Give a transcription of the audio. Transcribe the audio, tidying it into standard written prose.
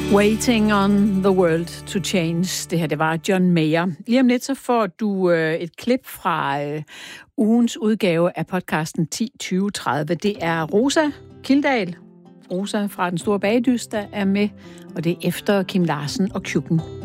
Waiting on the World to Change. Det her, det var John Mayer. Lige om lidt, så får du et klip fra ugens udgave af podcasten 10-20-30. Det er Rosa Kildahl. Rosa fra Den Store Bagdyst, der er med, og det er efter Kim Larsen og Kjukken